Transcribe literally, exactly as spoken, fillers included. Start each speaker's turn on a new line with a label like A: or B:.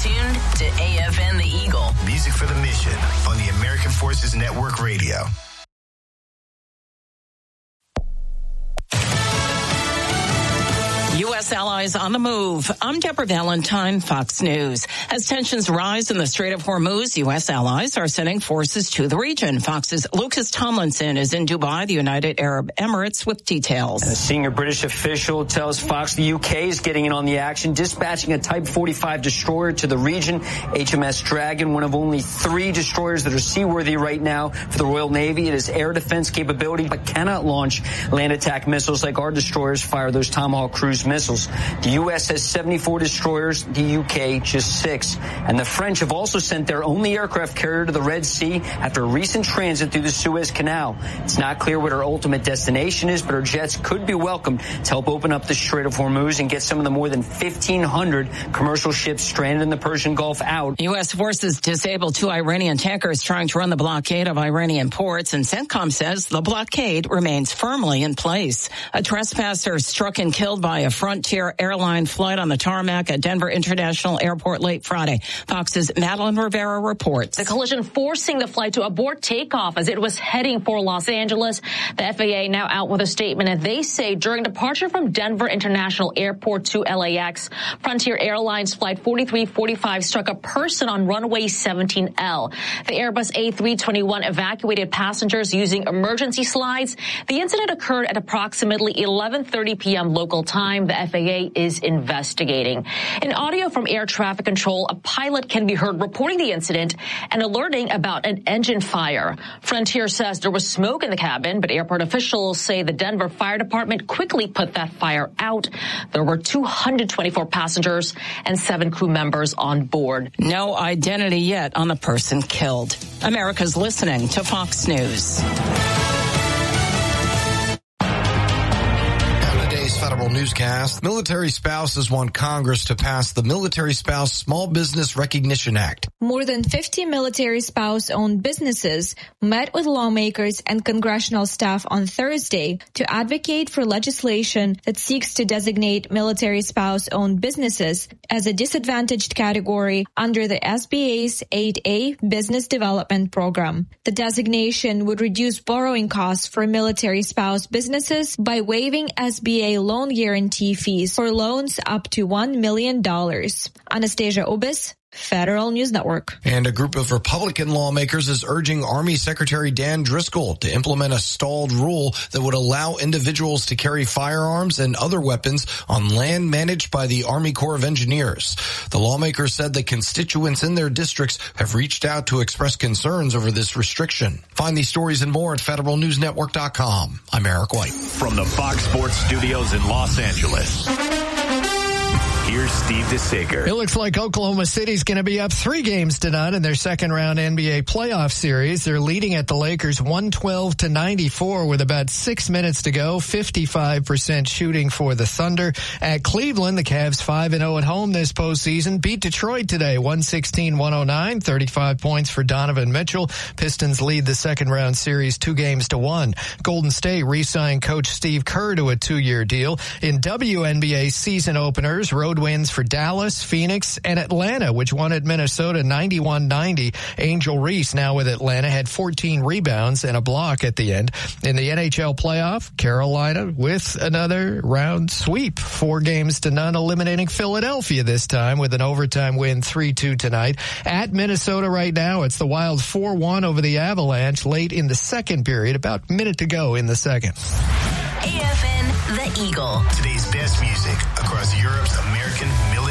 A: tuned to A F N The Eagle.
B: Music for the mission on the American Forces Network Radio.
C: U S allies on the move. I'm Deborah Valentine, Fox News. As tensions rise in the Strait of Hormuz, U S allies are sending forces to the region. Fox's Lucas Tomlinson is in Dubai, the United Arab Emirates, with details.
D: A senior British official tells Fox the U K is getting in on the action, dispatching a Type forty-five destroyer to the region. H M S Dragon, one of only three destroyers that are seaworthy right now for the Royal Navy. It has air defense capability but cannot launch land attack missiles like our destroyers fire those Tomahawk cruise missiles. The U S has seventy-four destroyers, the U K just six. And the French have also sent their only aircraft carrier to the Red Sea after a recent transit through the Suez Canal. It's not clear what our ultimate destination is, but our jets could be welcomed to help open up the Strait of Hormuz and get some of the more than fifteen hundred commercial ships stranded in the Persian Gulf out.
C: U S forces disabled two Iranian tankers trying to run the blockade of Iranian ports, and CENTCOM says the blockade remains firmly in place. A trespasser struck and killed by a Frontier airline flight on the tarmac at Denver International Airport late Friday. Fox's Madeline Rivera reports.
E: The collision forcing the flight to abort takeoff as it was heading for Los Angeles. The F A A now out with a statement, and they say during departure from Denver International Airport to L A X, Frontier Airlines Flight forty-three forty-five struck a person on runway seventeen L. The Airbus A three twenty-one evacuated passengers using emergency slides. The incident occurred at approximately eleven thirty p.m. local time. The F A A is investigating. In audio from air traffic control, a pilot can be heard reporting the incident and alerting about an engine fire. Frontier says there was smoke in the cabin, but airport officials say the Denver Fire Department quickly put that fire out. There were two hundred twenty-four passengers and seven crew members on board.
C: No identity yet on the person killed. America's listening to Fox News.
F: Federal newscast. Military spouses want Congress to pass the Military Spouse Small Business Recognition Act.
G: More than fifty military spouse-owned businesses met with lawmakers and congressional staff on Thursday to advocate for legislation that seeks to designate military spouse-owned businesses as a disadvantaged category under the S B A's eight A Business Development Program. The designation would reduce borrowing costs for military spouse businesses by waiving S B A loan guarantee fees for loans up to one million dollars. Anastasia Ubis, Federal News Network.
F: And a group of Republican lawmakers is urging Army Secretary Dan Driscoll to implement a stalled rule that would allow individuals to carry firearms and other weapons on land managed by the Army Corps of Engineers. The lawmakers said that constituents in their districts have reached out to express concerns over this restriction. Find these stories and more at federal news network dot com. I'm Eric White.
B: From the Fox Sports Studios in Los Angeles, here's Steve DeSager.
H: It looks like Oklahoma City's going to be up three games tonight in their second round N B A playoff series. They're leading at the Lakers one twelve to ninety-four with about six minutes to go. fifty-five percent shooting for the Thunder. At Cleveland, the Cavs five and oh at home this postseason. Beat Detroit today one sixteen one oh nine. thirty-five points for Donovan Mitchell. Pistons lead the second round series two games to one. Golden State re-signed coach Steve Kerr to a two-year deal. In W N B A season openers, road wins for Dallas, Phoenix, and Atlanta, which won at Minnesota ninety-one ninety. Angel Reese, now with Atlanta, had fourteen rebounds and a block at the end. In the N H L playoff, Carolina with another round sweep. Four games to none, eliminating Philadelphia this time with an overtime win three two tonight. At Minnesota right now, it's the Wild four one over the Avalanche late in the second period, about a minute to go in the second.
A: A F N The Eagle.
B: Today's best music across Europe's American military